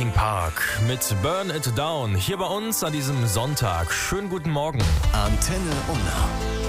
Linkin Park mit Burn It Down hier bei uns an diesem Sonntag. Schönen guten Morgen. Antenne Unna.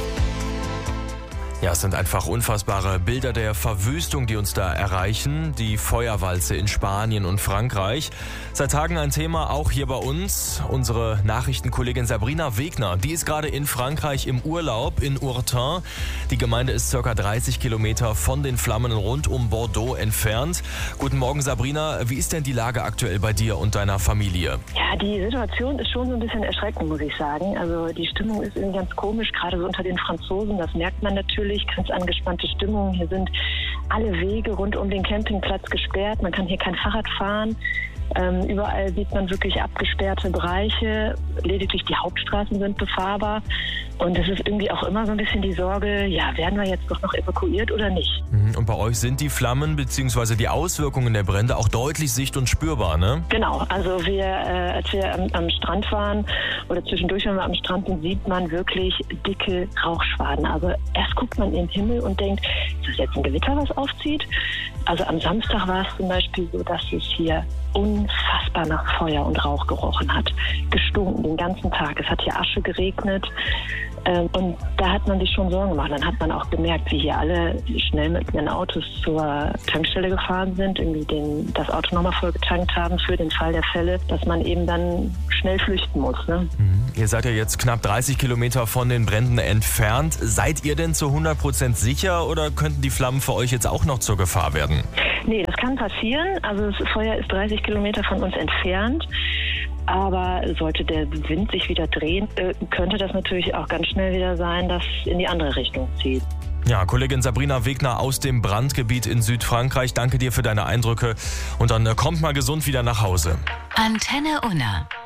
Ja, es sind einfach unfassbare Bilder der Verwüstung, die uns da erreichen. Die Feuerwalze in Spanien und Frankreich. Seit Tagen ein Thema auch hier bei uns. Unsere Nachrichtenkollegin Sabrina Wegner, die ist gerade in Frankreich im Urlaub in Urtin. Die Gemeinde ist ca. 30 Kilometer von den Flammen rund um Bordeaux entfernt. Guten Morgen Sabrina, wie ist denn die Lage aktuell bei dir und deiner Familie? Ja, die Situation ist schon so ein bisschen erschreckend, muss ich sagen. Also die Stimmung ist irgendwie ganz komisch, gerade so unter den Franzosen, das merkt man natürlich. Ganz angespannte Stimmung. Hier sind alle Wege rund um den Campingplatz gesperrt. Man kann hier kein Fahrrad fahren. Überall sieht man wirklich abgesperrte Bereiche. Lediglich die Hauptstraßen sind befahrbar. Und es ist irgendwie auch immer so ein bisschen die Sorge, ja, werden wir jetzt doch noch evakuiert oder nicht? Und bei euch sind die Flammen bzw. die Auswirkungen der Brände auch deutlich sicht- und spürbar, ne? Genau, also als wir am Strand waren oder zwischendurch, wenn wir am Strand sind, sieht man wirklich dicke Rauchschwaden. Also erst guckt man in den Himmel und denkt, ist das jetzt ein Gewitter, was aufzieht? Also am Samstag war es zum Beispiel so, dass es hier unfassbar nach Feuer und Rauch gerochen hat. Gestunken den ganzen Tag. Es hat hier Asche geregnet. Und da hat man sich schon Sorgen gemacht. Dann hat man auch gemerkt, wie hier alle schnell mit ihren Autos zur Tankstelle gefahren sind, irgendwie das Auto nochmal voll getankt haben für den Fall der Fälle, dass man eben dann schnell flüchten muss. Ne? Ihr seid ja jetzt knapp 30 Kilometer von den Bränden entfernt. Seid ihr denn zu 100% sicher oder könnten die Flammen für euch jetzt auch noch zur Gefahr werden? Nee, das kann passieren. Also das Feuer ist 30 Kilometer von uns entfernt. Aber sollte der Wind sich wieder drehen, könnte das natürlich auch ganz schnell wieder sein, dass in die andere Richtung zieht. Ja, Kollegin Sabrina Wegner aus dem Brandgebiet in Südfrankreich. Danke dir für deine Eindrücke und dann kommt mal gesund wieder nach Hause. Antenne Unna.